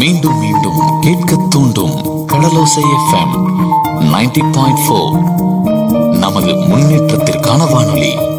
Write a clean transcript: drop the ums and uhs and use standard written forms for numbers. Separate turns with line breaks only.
மீண்டும் மீண்டும் கேட்க தூண்டும் கடலோசை எஃப்எம் 90.4. நமது முன்னேற்றத்திற்கான வானொலி.